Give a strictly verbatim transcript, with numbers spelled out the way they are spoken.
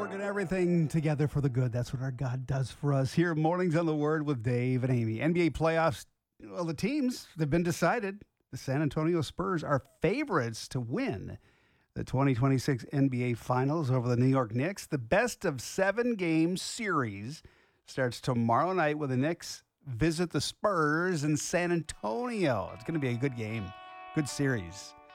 working everything together for the good. That's what our God does for us. Here, Mornings on the Word with Dave and Amy. N B A playoffs, well, the teams, they've been decided. The San Antonio Spurs are favorites to win the twenty twenty-six N B A Finals over the New York Knicks. The best of seven game series starts tomorrow night when the Knicks visit the Spurs in San Antonio. It's going to be a good game, good series.